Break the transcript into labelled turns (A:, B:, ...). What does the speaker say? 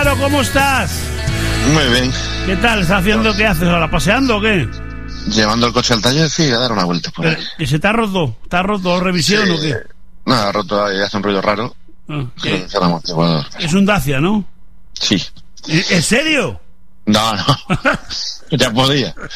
A: Álvaro, ¿cómo estás?
B: Muy bien.
A: ¿Qué tal? ¿Estás haciendo qué haces ahora? ¿Paseando o qué?
B: Llevando el coche al taller, sí, a dar una vuelta por ahí.
A: ¿Que se te ha roto? ¿Te ha roto revisión o qué?
B: Nada, roto y hace un ruido raro.
A: Es un Dacia, ¿no?
B: Sí.
A: ¿En serio?
B: No. Ya podía.